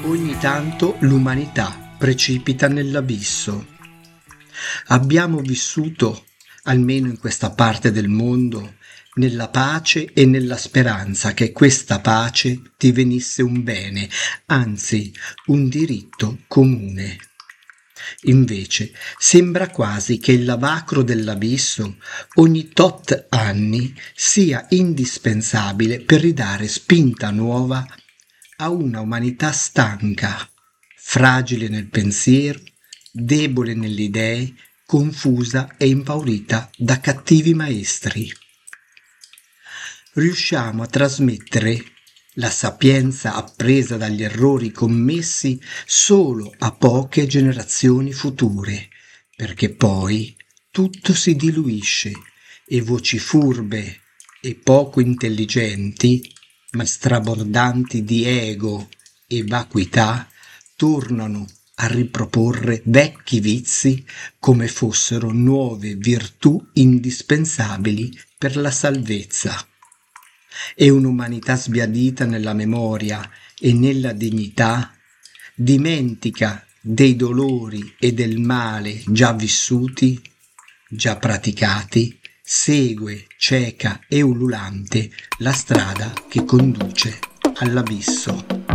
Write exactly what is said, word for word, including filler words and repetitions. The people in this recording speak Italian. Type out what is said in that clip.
Ogni tanto l'umanità precipita nell'abisso. Abbiamo vissuto, almeno in questa parte del mondo, nella pace e nella speranza che questa pace divenisse un bene, anzi un diritto comune. Invece sembra quasi che il lavacro dell'abisso ogni tot anni sia indispensabile per ridare spinta nuova a una umanità stanca, fragile nel pensiero, debole nelle idee, confusa e impaurita da cattivi maestri. Riusciamo a trasmettere la sapienza appresa dagli errori commessi solo a poche generazioni future, perché poi tutto si diluisce e voci furbe e poco intelligenti, ma strabordanti di ego e vacuità, tornano a riproporre vecchi vizi come fossero nuove virtù indispensabili per la salvezza. E un'umanità sbiadita nella memoria e nella dignità dimentica dei dolori e del male già vissuti, già praticati, segue cieca e ululante la strada che conduce all'abisso.